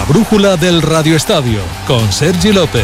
brújula del Radio Estadio, con Sergi López.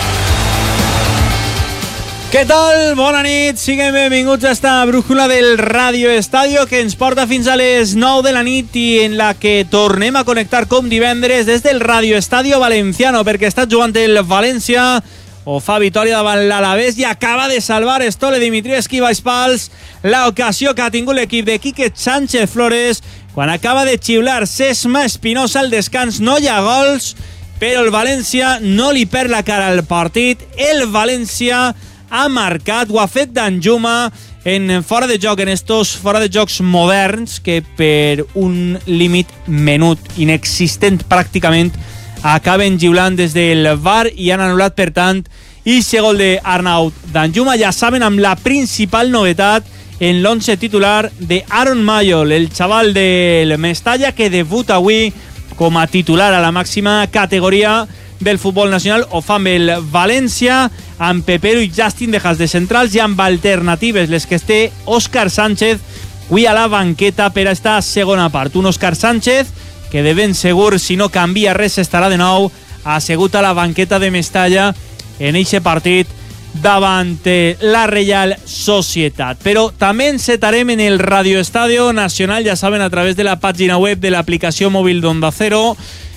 Què tal? Bona nit, siguem benvinguts a esta brújula del Radio Estadio que ens porta fins a les 9 de la nit i en la que tornem a connectar com divendres des del Radio Estadio Valenciano, perquè està jugant el València, o fa victòria davant l'Alavés i acaba de salvar Stole Dimitrievski baix pals l'ocasió que ha tingut l'equip de Quique Sánchez Flores quan acaba de xiular Sesma Espinosa al descans. No hi ha gols, però el València no li perd la cara al partit. El València ha marcat, ho ha fet Danjuma en fora de joc, en estos fora de jocs moderns que per un límit menut, inexistent pràcticament, acaben xiulant des del VAR i han anul·lat, per tant, i gol d'Arnaud Danjuma. Ja saben, amb la principal novetat en l'11 titular de Aaron Mayol, el xaval del Mestalla que debuta avui com a titular a la màxima categoria del futbol nacional. Ho fa amb el València, amb Pepero i Justin Dejas de centrals i amb alternatives, les que es té Òscar Sánchez avui a la banqueta per a esta segona part. Un Òscar Sánchez que de ben segur, si no canvia res, estarà de nou assegut a la banqueta de Mestalla en eixe partit davant la Reial Societat. Però també encetarem en el Radio Estadio Nacional, ja saben, a través de la pàgina web de l'aplicació mòbil d'Onda Cero,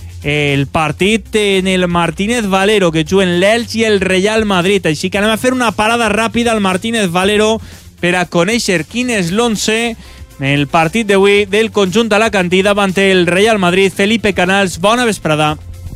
el partit en el Martínez Valero, que juguen l'Elx i el Real Madrid. Així que anem a fer una parada ràpida al Martínez Valero per a conèixer quin és l'11 en el partit d'avui del conjunt alacantí davant el Real Madrid. Felipe Canals, bona vesprada.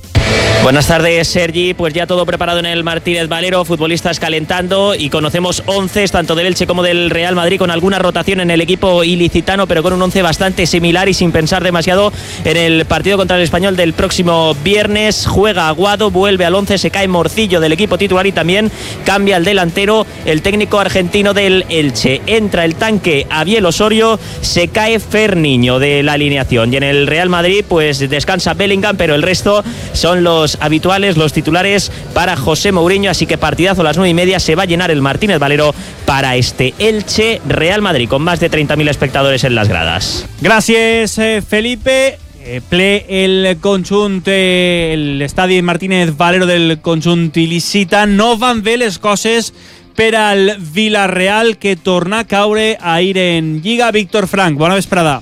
Buenas tardes, Sergi. Pues ya todo preparado en el Martínez Valero, futbolistas calentando y conocemos 11 tanto del Elche como del Real Madrid, con alguna rotación en el equipo ilicitano, pero con un 11 bastante similar y sin pensar demasiado en el partido contra el Español del próximo viernes. Juega Aguado, vuelve al 11, se cae Morcillo del equipo titular y también cambia el delantero, el técnico argentino del Elche. Entra el tanque Abiel Osorio, se cae Ferniño de la alineación. Y en el Real Madrid pues descansa Bellingham, pero el resto son los habituales, los titulares para José Mourinho, así que partidazo a las 9:30, se va a llenar el Martínez Valero para este Elche Real Madrid con más de 30.000 espectadores en las gradas. Gràcies, Felipe. Ple el conjunt, l'estadi Martínez Valero del conjunt il·licita. No van bé les coses per al Villarreal, que torna a caure ahir en Lliga. Víctor Frank, bona vesprada.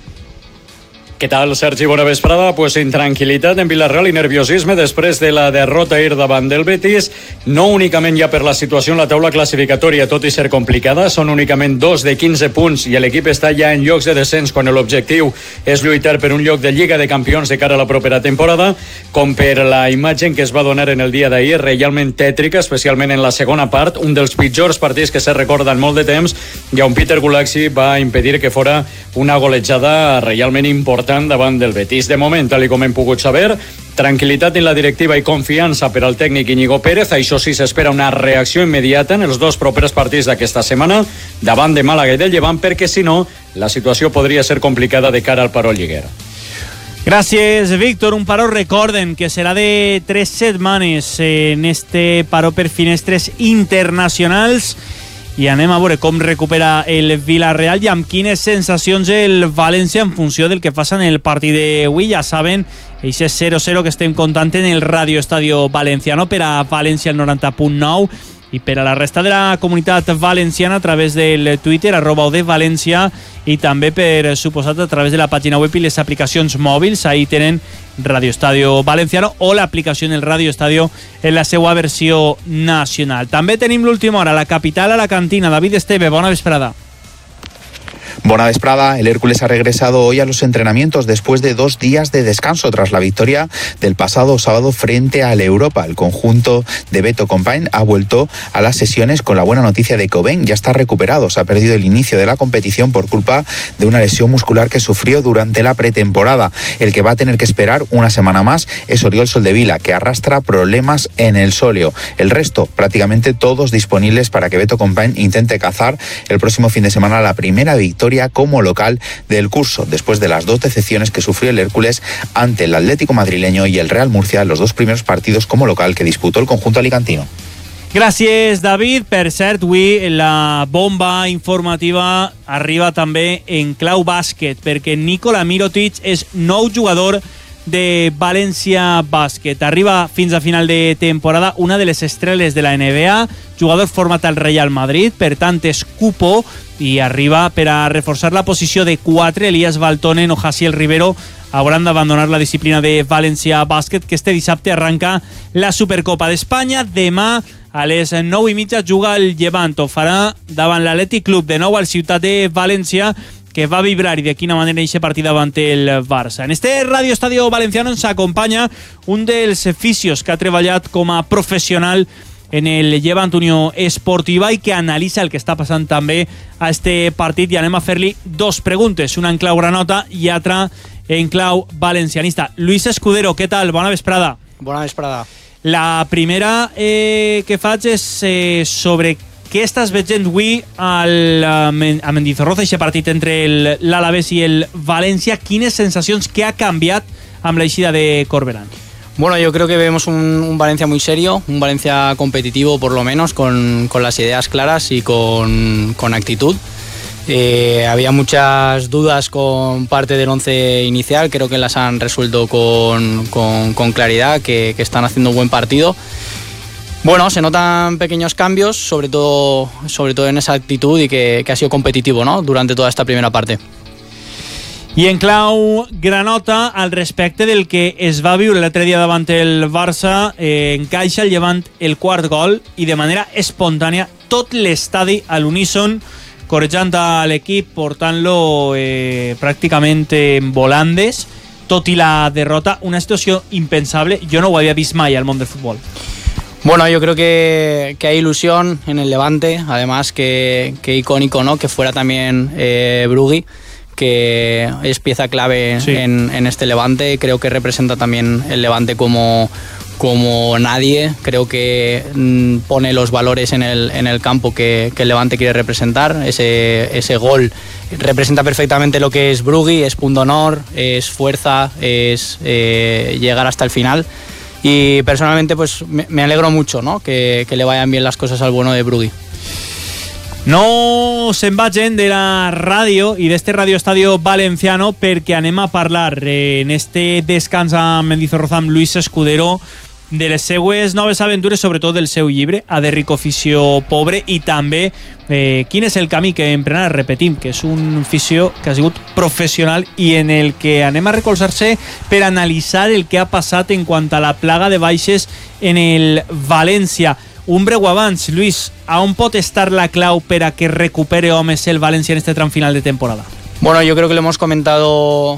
Què tal, Sergi? Bona vesprada. Pues intranquil·litat en Villarreal i nerviosisme després de la derrota ahir davant del Betis, no únicament ja per la situació en la taula classificatòria, tot i ser complicada, són únicament 2 de 15 punts i l'equip està ja en llocs de descens quan l'objectiu és lluitar per un lloc de Lliga de Campions de cara a la propera temporada, com per la imatge que es va donar en el dia d'ahir, realment tètrica, especialment en la segona part, un dels pitjors partits que se recorda en molt de temps, i on Peter Gulaxi va impedir que fora una golejada realment important davant del Betis. De moment, tal com hem pogut saber, tranquil·litat en la directiva i confiança per al tècnic Íñigo Pérez. Això sí, s'espera una reacció immediata en els 2 propers partits d'aquesta setmana davant de Màlaga i del Llevant, perquè si no, la situació podria ser complicada de cara al paró lliguer. Gràcies, Víctor. Un paró, recorden, que serà de 3 setmanes en este paró per finestres internacionals. I anem a veure com recupera el Villarreal i amb quines sensacions el València en funció del que passa en el partit d'avui. Ja saben, aquest 0-0 que estem contant en el Radio Estadio Valenciano per a València el 90.9 i per a la resta de la comunitat valenciana a través del Twitter @odevalencia i també, per suposat, a través de la pàgina web i les aplicacions mòbils. Ahí tenen Radio Estadio Valenciano o l'aplicació en el Radio Estadio en la seva versió nacional. També tenim l'última hora a la capital alacantina. David Esteve, bona vesprada. Buena vesprada. El Hércules ha regresado hoy a los entrenamientos después de 2 días de descanso tras la victoria del pasado sábado frente al Europa. El conjunto de Beto Compañ ha vuelto a las sesiones con la buena noticia de que Oben ya está recuperado. Se ha perdido el inicio de la competición por culpa de una lesión muscular que sufrió durante la pretemporada. El que va a tener que esperar una semana más es Oriol Soldevila, que arrastra problemas en el sóleo. El resto, prácticamente todos disponibles para que Beto Compañ intente cazar el próximo fin de semana la primera victoria como local del curso, después de las 2 decepciones que sufrió el Hércules ante el Atlético madrileño y el Real Murcia, los 2 primeros partidos como local que disputó el conjunto alicantino. Gràcies, David. Per cert, avui la bomba informativa arriba també en clau bàsquet, perquè Nikola Mirotic és nou jugador de València Bàsquet. Arriba fins a final de temporada una de les estrelles de la NBA, jugador format al Real Madrid, per tant és cupo, i arriba per a reforçar la posició de 4. Elias Valtonen o Jaciel Rivero hauran d'abandonar la disciplina de València Bàsquet, que este dissabte arranca la Supercopa d'Espanya. Demà a les 9:30 juga el Llevant, ho farà davant l'Atlètic Club, de nou al Ciutat de València, que va vibrar i de quina manera eixe partit davant el Barça. En este Radio Estadio Valenciano ens acompanya un dels fisios que ha treballat com a professional en el Llevant Unió Esportiva i que analitza el que està passant també a este partit, i anem a fer-li dos preguntes, una en clau granota i altra en clau valencianista. Luis Escudero, què tal? Bona vesprada. Bona vesprada. La primera que faig és sobre què estàs veient avui a Mendizorroza, aquest partit entre l'Alavés i el València. Quines sensacions, què ha canviat amb l'eixida de Corberán? Bueno, yo creo que vemos un Valencia muy serio, un Valencia competitivo por lo menos, con las ideas claras y con actitud. Había muchas dudas con parte del once inicial, creo que las han resuelto con claridad, que están haciendo un buen partido. Bueno, se notan pequeños cambios, sobre todo en esa actitud, y que ha sido competitivo, ¿no?, durante toda esta primera parte. I en clau granota, al respecte del que es va viure l'altre dia davant el Barça, encaixa el Llevant el quart gol i de manera espontània tot l'estadi a l'uníson, corejant a l'equip, portant-lo pràcticament en volandes, tot i la derrota, una situació impensable. Jo no ho havia vist mai al món del futbol. Bueno, yo creo que hay ilusión en el Levante, además que icónico, ¿no?, que fuera también Brugui, que es pieza clave, sí, en este Levante. Creo que representa también el Levante como nadie. Creo que pone los valores en el campo que el Levante quiere representar. Ese gol representa perfectamente lo que es Brugui, es punto honor, es fuerza, es llegar hasta el final. Y personalmente pues me alegro mucho, ¿no?, que le vayan bien las cosas al bueno de Brugui. No se'n vagin de la ràdio i d'este Radio Estadio Valenciano, perquè anem a parlar en este descans a Mendizorroza amb Luis Escudero de les seues noves aventures, sobretot del seu llibre, A de rico fisio pobre, i també quin és el camí que emprena. Repetim que és un fisio que ha sigut professional i en el que anem a recolzar-se per analitzar el que ha passat en quant a la plaga de baixes en el València. Un breu abans, Luis, a on pot estar la clau per a que recupere homes el València en este tram final de temporada? Bueno, yo creo que lo hemos comentado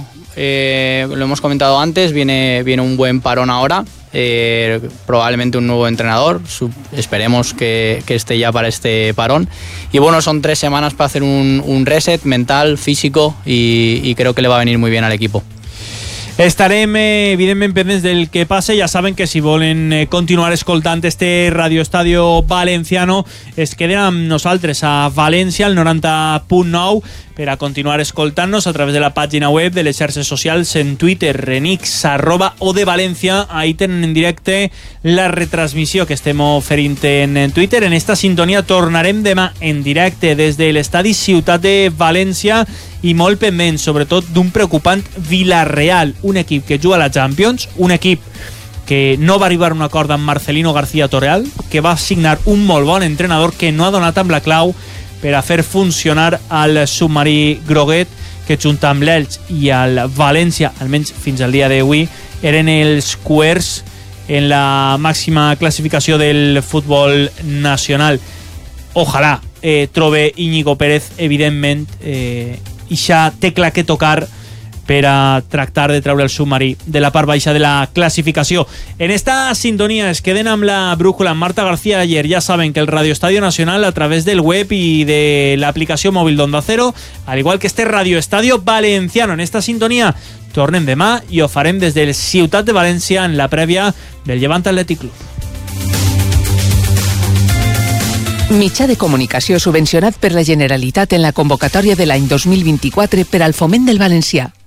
antes, viene un buen parón ahora, probablemente un nuevo entrenador, esperemos que esté ya para este parón, y bueno, son 3 semanas para hacer un reset mental, físico, y creo que le va a venir muy bien al equipo. Estarem evidentment pendents del que passe. Ja saben que si volen continuar escoltant este Radio Estadio Valenciano, es queden amb nosaltres a València, al 90.9, per a continuar escoltant-nos a través de la pàgina web, de les xarxes socials, en Twitter, en X, @ODeValencia. Ahí tenen en directe la retransmissió que estem oferint en Twitter. En esta sintonia tornarem demà en directe des de l'estadi Ciutat de València, i molt pendent, sobretot, d'un preocupant Villarreal, un equip que juga a la Champions, un equip que no va arribar a un acord amb Marcelino García Torreal, que va signar un molt bon entrenador que no ha donat amb la clau per a fer funcionar el submarí groguet, que junt amb l'Elx i el València, almenys fins al dia d'avui, eren els cuers en la màxima classificació del futbol nacional. Ojalà trobe Íñigo Pérez, evidentment, ixa tecla que tocar per a tractar de treure el submarí de la part baixa de la classificació. En esta sintonia es queden amb la brújula amb Marta García Ayer. Ja saben que el Radio Estadio Nacional, a través del web y de la aplicació mòbil d'Onda Cero, al igual que este Radio Estadio Valenciano. En esta sintonia tornem demà i ho farem des del Ciutat de València en la prèvia del Llevant Atlètic Club. Mitjà de comunicació subvencionat per la Generalitat en la convocatòria de l'any 2024 per al foment del valencià.